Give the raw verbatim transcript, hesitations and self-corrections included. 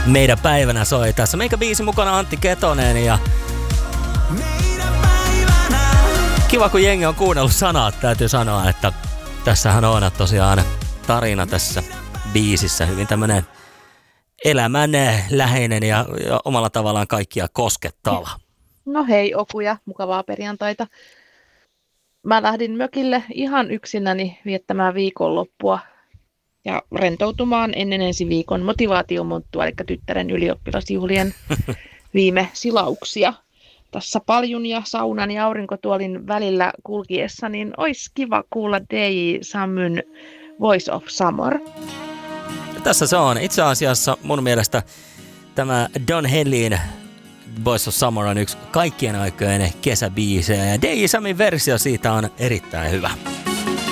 Meidän päivänä soi tässä. Meikä biisi mukana Antti Ketonen ja kiva kun jengi on kuunnellut sanat, täytyy sanoa, että tässähän on tosiaan tarina tässä biisissä, hyvin tämmönen elämän läheinen ja, ja omalla tavallaan kaikkia koskettava. No hei Okuja, mukavaa perjantaita. Mä lähdin mökille ihan yksinäni viettämään viikonloppua ja rentoutumaan ennen ensi viikon motivaatiomonttua, eli tyttären ylioppilasjuhlien viime silauksia. Tässä paljun ja saunan ja aurinkotuolin välillä kulkiessa, niin olisi kiva kuulla D J Sammyn Voice of Summer. Tässä se on. Itse asiassa mun mielestä tämä Don Hellin Voice of Summer on yksi kaikkien aikojen kesäbiisejä ja D J Samin versio siitä on erittäin hyvä.